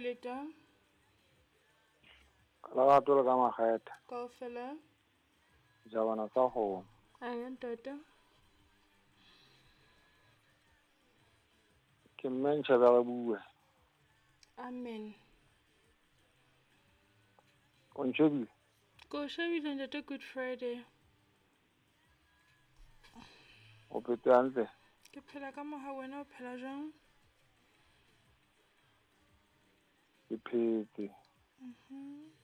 leta Lerato le ka makgetha. kaofela Jabana tsa kgomo. aya ntate Ke mme Ntjhebele bue. amen O ntjhebile? ko shebile ntate Good Friday O phetse hantle? ke phela ka moha wena o phela jwang Ke phetse.